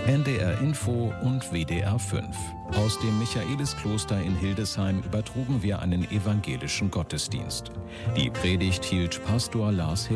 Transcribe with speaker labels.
Speaker 1: NDR Info und WDR 5. Aus dem Michaeliskloster in Hildesheim übertrugen wir einen evangelischen Gottesdienst. Die Predigt hielt Pastor Lars